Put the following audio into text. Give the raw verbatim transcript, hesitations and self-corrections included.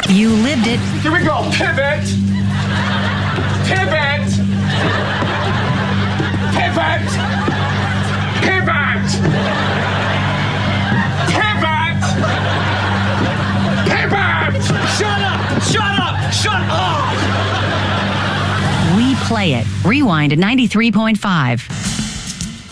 You lived it. Here we go. Pivot. Pivot. Pivot. Pivot. Pivot. Pivot. Shut up! Shut up! Shut up! We play it. Rewind at ninety-three point five.